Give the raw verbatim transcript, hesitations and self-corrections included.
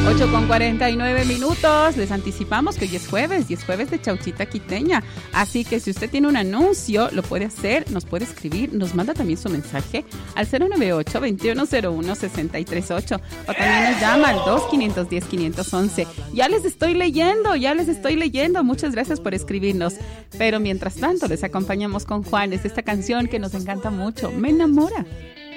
ocho con cuarenta y nueve minutos. Les anticipamos que hoy es jueves y es jueves de Chauchita Quiteña. Así que si usted tiene un anuncio, lo puede hacer, nos puede escribir, nos manda también su mensaje al cero nueve ocho, veintiuno cero uno, sesenta y tres ocho o también nos llama al dos, quinientos diez, quinientos once. Ya les estoy leyendo, ya les estoy leyendo. Muchas gracias por escribirnos. Pero mientras tanto, les acompañamos con Juanes, esta canción que nos encanta mucho, Me Enamora.